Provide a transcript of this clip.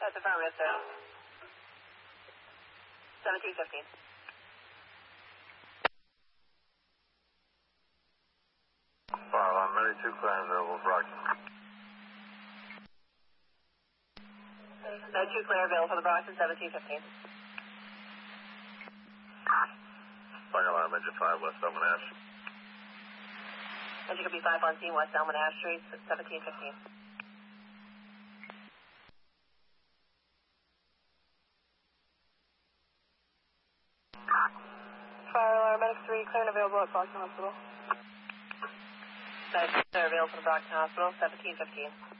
That's affirmative, sir. 1715. Fire alarm, Mary 2 clear available, Brockton. Med 2 clear available for the Brockton, 1715. Fire alarm, engine 5, West Elman Ash. Engine could be 5 on scene, West Elman Ash Street, 1715. Fire alarm, medic 3, clear and available at Brockton Hospital. Med 2 clear available for the Brockton Hospital, 1715.